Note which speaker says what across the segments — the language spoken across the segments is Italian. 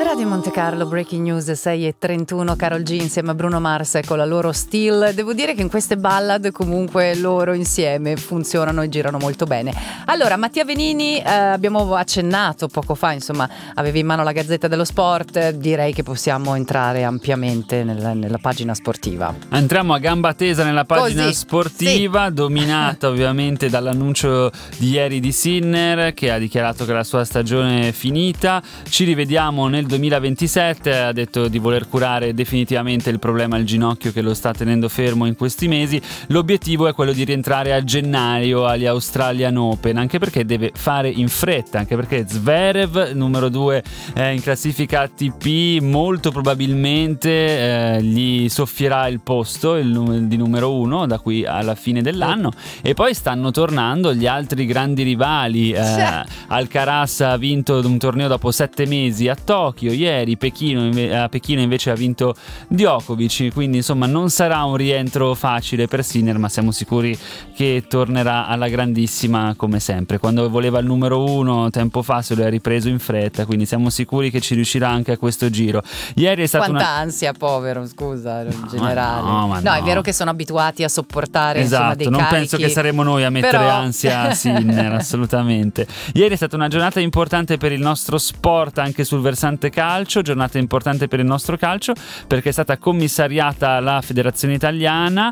Speaker 1: Radio Monte Carlo, Breaking News 6:31, Karol G insieme a Bruno Mars con la loro Still. Devo dire che in queste ballad comunque loro insieme funzionano e girano molto bene. Allora, Mattia Venini, abbiamo accennato poco fa, insomma, avevi in mano la Gazzetta dello Sport, direi che possiamo entrare ampiamente nella pagina sportiva.
Speaker 2: Entriamo a gamba tesa nella pagina sportiva, sì, dominata ovviamente dall'annuncio di ieri di Sinner, che ha dichiarato che la sua stagione è finita. Ci rivediamo nel 2027, ha detto di voler curare definitivamente il problema al ginocchio che lo sta tenendo fermo in questi mesi. L'obiettivo è quello di rientrare a gennaio agli Australian Open, anche perché deve fare in fretta, anche perché Zverev, numero 2 in classifica ATP, molto probabilmente gli soffierà il posto di numero 1 da qui alla fine dell'anno. E poi stanno tornando gli altri grandi rivali. Alcaraz ha vinto un torneo dopo 7 mesi a Tokyo, ieri a Pechino invece ha vinto Djokovic, quindi insomma non sarà un rientro facile per Sinner, ma siamo sicuri che tornerà alla grandissima come sempre. Quando voleva il numero 1 tempo fa se lo è ripreso in fretta, quindi siamo sicuri che ci riuscirà anche a questo giro. Ieri è stata
Speaker 1: ansia, povero, scusa, in generale.
Speaker 2: No,
Speaker 1: è vero che sono abituati a sopportare,
Speaker 2: esatto,
Speaker 1: dei
Speaker 2: non
Speaker 1: carichi,
Speaker 2: penso che saremo noi a mettere ansia a Sinner, assolutamente. Ieri è stata una giornata importante per il nostro sport, anche sul versante calcio, giornata importante per il nostro calcio perché è stata commissariata la federazione italiana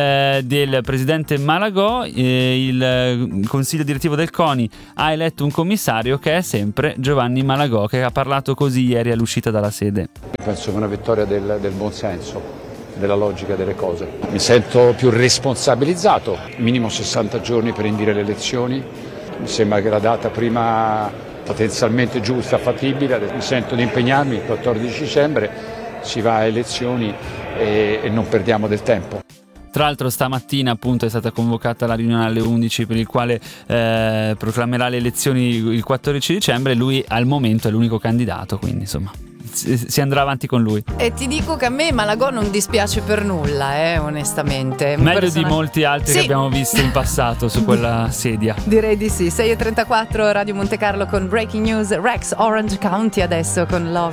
Speaker 2: del presidente Malagò. Il consiglio direttivo del CONI ha eletto un commissario che è sempre Giovanni Malagò, che ha parlato così ieri all'uscita dalla sede.
Speaker 3: Penso che una vittoria del buon senso, della logica delle cose. Mi sento più responsabilizzato, minimo 60 giorni per indire le elezioni, mi sembra che la data prima potenzialmente giusta, fattibile. Mi sento di impegnarmi, il 14 dicembre si va a elezioni e non perdiamo del tempo.
Speaker 2: Tra l'altro stamattina appunto è stata convocata la riunione alle 11 per il quale proclamerà le elezioni il 14 dicembre. Lui al momento è l'unico candidato, quindi insomma si andrà avanti con lui.
Speaker 1: E ti dico che a me Malagò non dispiace per nulla, onestamente.
Speaker 2: Meglio di molti altri che abbiamo visto in passato su quella sedia.
Speaker 1: Direi di sì. 6:34, Radio Monte Carlo con Breaking News. Rex, Orange County adesso con Love.